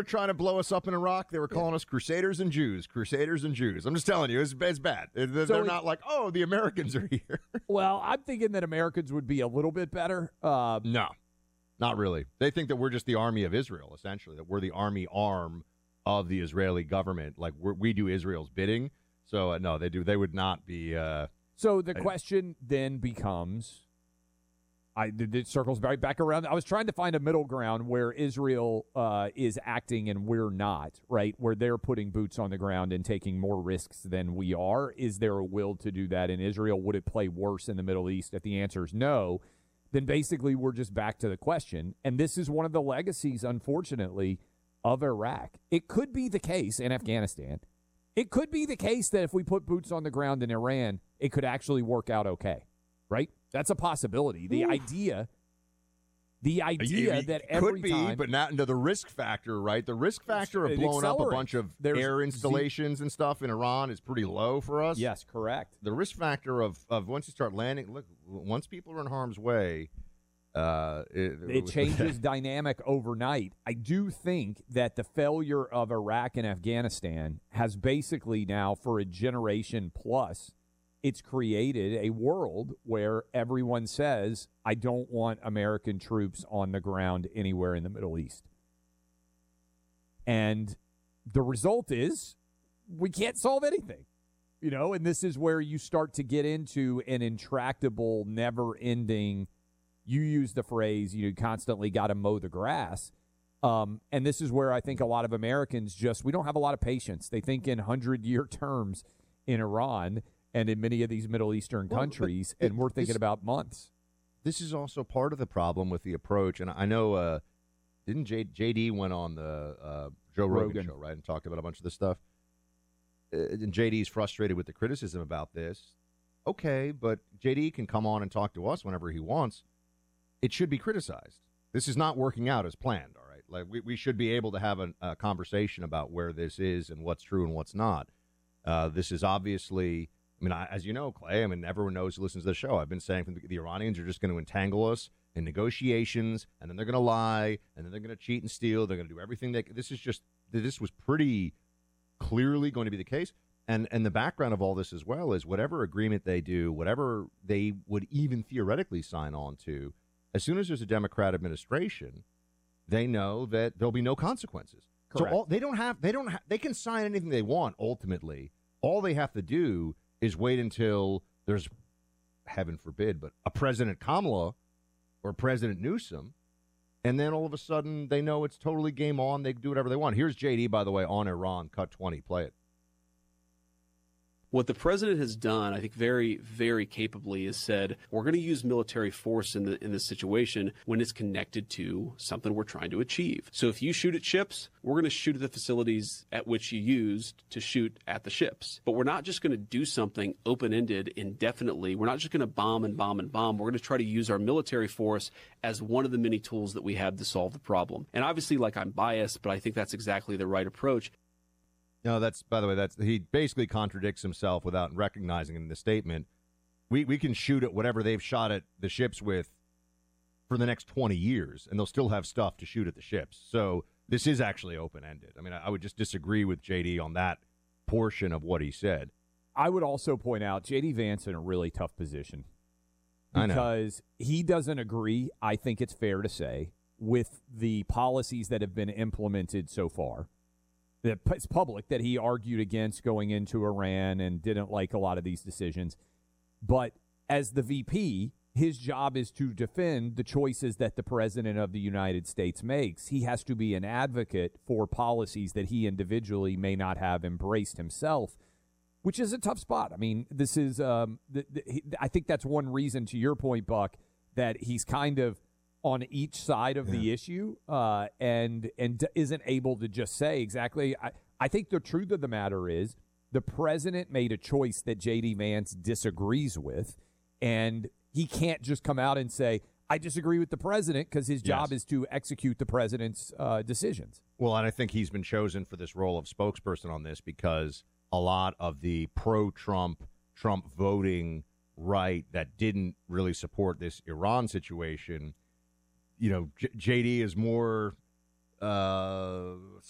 were trying to blow us up in Iraq, they were calling us Crusaders and Jews. Crusaders and Jews. I'm just telling you, it's bad. They're not like, oh, the Americans are here. Well, I'm thinking that Americans would be a little bit better. No, not really. They think that we're just the army of Israel, essentially, that we're the army arm of the Israeli government. Like, we do Israel's bidding. So, no, they do. They would not be. So the question then becomes, it circles back around. I was trying to find a middle ground where Israel is acting and we're not, right? Where they're putting boots on the ground and taking more risks than we are. Is there a will to do that in Israel? Would it play worse in the Middle East? If the answer is no, then basically we're just back to the question. And this is one of the legacies, unfortunately, of Iraq. It could be the case in Afghanistan. It could be the case that if we put boots on the ground in Iran, it could actually work out okay, right? That's a possibility. The idea that every could be, time, but not into the risk factor, right? The risk factor of blowing up a bunch of air installations and stuff in Iran is pretty low for us. Yes, correct. The risk factor of once you start landing, look, once people are in harm's way, it changes dynamic overnight. I do think that the failure of Iraq and Afghanistan has basically now, for a generation plus, it's created a world where everyone says, I don't want American troops on the ground anywhere in the Middle East. And the result is we can't solve anything, and this is where you start to get into an intractable, never-ending, you use the phrase, you constantly got to mow the grass. And this is where I think a lot of Americans we don't have a lot of patience. They think in 100-year terms in Iran and in many of these Middle Eastern countries, and we're thinking about months. This is also part of the problem with the approach. And I know, didn't JD went on the Joe Rogan show, right, and talked about a bunch of this stuff? And JD's frustrated with the criticism about this. Okay, but JD can come on and talk to us whenever he wants. It should be criticized. This is not working out as planned, all right? Like we should be able to have a conversation about where this is and what's true and what's not. This is obviously, as you know, Clay, everyone knows who listens to the show. I've been saying the Iranians are just going to entangle us in negotiations, and then they're going to lie, and then they're going to cheat and steal. They're going to do everything this was pretty clearly going to be the case. And the background of all this as well is whatever agreement they do, whatever they would even theoretically sign on to, as soon as there's a Democrat administration, they know that there'll be no consequences. Correct. So they can sign anything they want. Ultimately, all they have to do is wait until there's, heaven forbid, but a President Kamala or President Newsom, and then all of a sudden they know it's totally game on. They can do whatever they want. Here's JD, by the way, on Iran. Cut 20. Play it. What the president has done, I think very, very capably, is said, we're going to use military force in this situation when it's connected to something we're trying to achieve. So if you shoot at ships, we're going to shoot at the facilities at which you used to shoot at the ships. But we're not just going to do something open-ended indefinitely. We're not just going to bomb and bomb and bomb. We're going to try to use our military force as one of the many tools that we have to solve the problem. And obviously, I'm biased, but I think that's exactly the right approach. No, he basically contradicts himself without recognizing it in the statement. We can shoot at whatever they've shot at the ships with for the next 20 years, and they'll still have stuff to shoot at the ships. So this is actually open-ended. I would just disagree with JD on that portion of what he said. I would also point out JD Vance in a really tough position I because he doesn't agree, I think it's fair to say, with the policies that have been implemented so far. It's public that he argued against going into Iran and didn't like a lot of these decisions. But as the VP, his job is to defend the choices that the President of the United States makes. He has to be an advocate for policies that he individually may not have embraced himself, which is a tough spot. This is I think that's one reason, to your point, Buck, that he's kind of on each side of the issue and isn't able to just say exactly. I think the truth of the matter is the president made a choice that J.D. Vance disagrees with, and he can't just come out and say, I disagree with the president, because his job is to execute the president's decisions. Well, and I think he's been chosen for this role of spokesperson on this because a lot of the pro-Trump, Trump voting right that didn't really support this Iran situation, JD is more